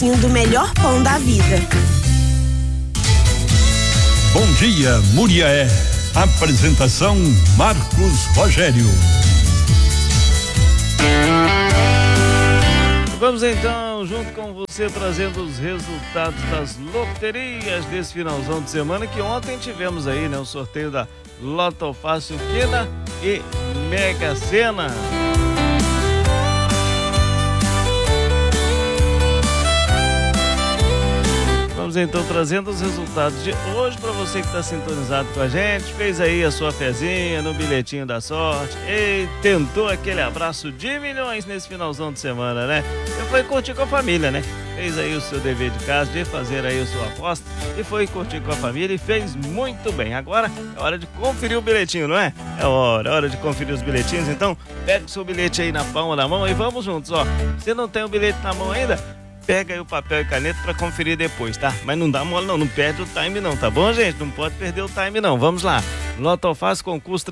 pedacinho do melhor pão da vida. Bom dia, Muriaé. Apresentação Marcos Rogério. Vamos então, junto com você, trazendo os resultados das loterias desse finalzão de semana, que ontem tivemos aí, né, o sorteio da Loto Fácil, Quina e Mega Sena. Vamos então trazendo os resultados de hoje para você que está sintonizado com a gente, fez aí a sua fezinha no bilhetinho da sorte e tentou aquele abraço de milhões nesse finalzão de semana, né? E foi curtir com a família, né? Fez aí o seu dever de casa de fazer aí a sua aposta e foi curtir com a família e fez muito bem. Agora é hora de conferir o bilhetinho, não é? É hora de conferir os bilhetinhos, então pega o seu bilhete aí na palma da mão e vamos juntos, ó. Se não tem o bilhete na mão ainda, pega aí o papel e caneta para conferir depois, tá? Mas não dá mole não perde o time não, tá bom, gente? Não pode perder o time não, vamos lá. Loto Fácil, concurso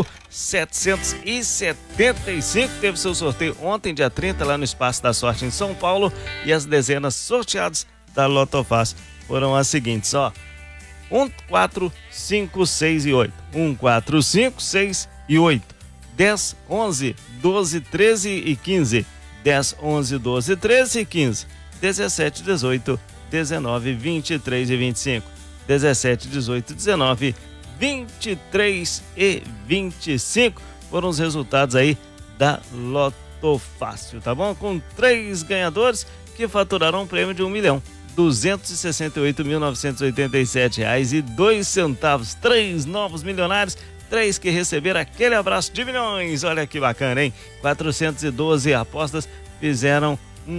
3.775, teve seu sorteio ontem, dia 30, lá no Espaço da Sorte em São Paulo, e as dezenas sorteadas da Loto Fácil foram as seguintes, ó. 1, 4, 5, 6 e 8. 1, 4, 5, 6 e 8. 10, 11, 12, 13 e 15. 10, 11, 12, 13 e 15. 17, 18, 19, 23 e 25, 17, 18, 19, 23 e 25 foram os resultados aí da Loto Fácil, tá bom? Com 3 ganhadores que faturaram um prêmio de R$168.987,02. 3 novos milionários, 3 que receberam aquele abraço de milhões. Olha que bacana, hein? 412 apostas fizeram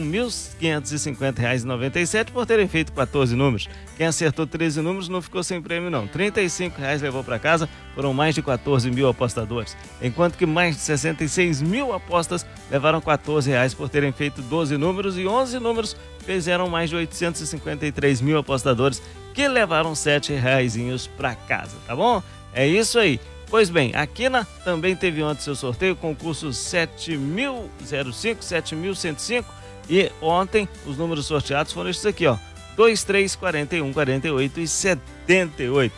R$1.550,97 por terem feito 14 números. Quem acertou 13 números não ficou sem prêmio não. R$35 levou para casa, foram mais de 14 mil apostadores. Enquanto que mais de 66 mil apostas levaram R$14 por terem feito 12 números e 11 números fizeram mais de 853 mil apostadores que levaram R$7 para casa, tá bom? É isso aí. Pois bem, a Quina também teve ontem seu sorteio, concurso 7005, 7105, e ontem os números sorteados foram esses aqui, ó, 2, 3, 41, 48 e 78.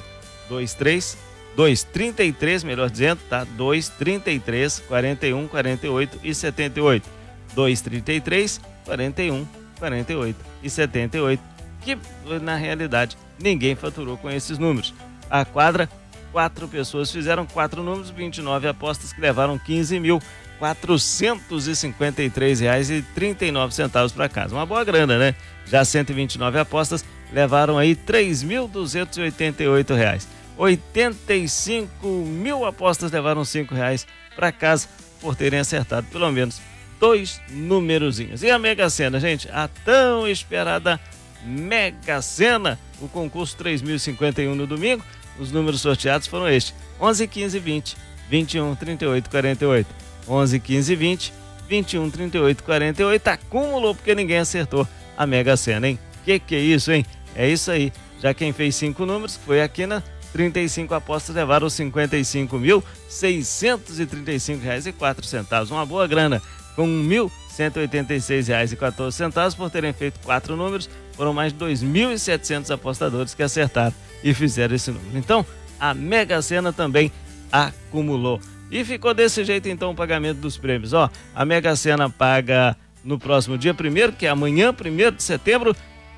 233, melhor dizendo, tá? 2, 33, 41, 48 e 78. 2, 33, 41, 48 e 78, que na realidade ninguém faturou com esses números. A quadra, 4 pessoas fizeram 4 números, 29 apostas que levaram R$15.453,39 para casa. Uma boa grana, né? Já 129 apostas levaram aí R$3.288. 85 mil apostas levaram R$5 para casa por terem acertado pelo menos 2 numerozinhos. E a Mega Sena, gente, a tão esperada Mega Sena, o concurso 3.051 no domingo. Os números sorteados foram estes: 11, 15, 20, 21, 38, 48. 11, 15, 20, 21, 38, 48. Acumulou porque ninguém acertou a Mega Sena, hein? Que é isso, hein? É isso aí. Já quem fez 5 números foi a Quina. 35 apostas levaram R$55.635,04. Uma boa grana, com R$1.186,14 por terem feito 4 números. Foram mais de 2.700 apostadores que acertaram e fizeram esse número. Então, a Mega Sena também acumulou. E ficou desse jeito então o pagamento dos prêmios. Ó, a Mega Sena paga no próximo dia 1º, que é amanhã, 1º de setembro,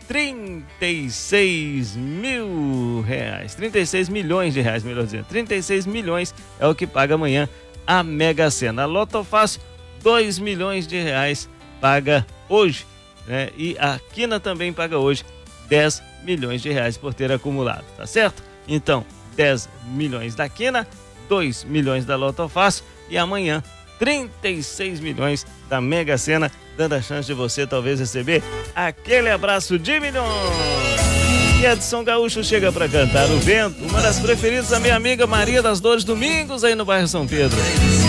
R$36 mil. 36 milhões de reais, melhor dizendo. 36 milhões é o que paga amanhã a Mega Sena. A Loto Fácil, R$2 milhões paga hoje, né? E a Quina também paga hoje R$10 milhões por ter acumulado, tá certo? Então, 10 milhões da Quina, 2 milhões da Loto Fácil e amanhã 36 milhões da Mega Sena, dando a chance de você talvez receber aquele abraço de milhões. E Edson Gaúcho chega para cantar O Vento, uma das preferidas da minha amiga Maria das Dores Domingos aí no bairro São Pedro.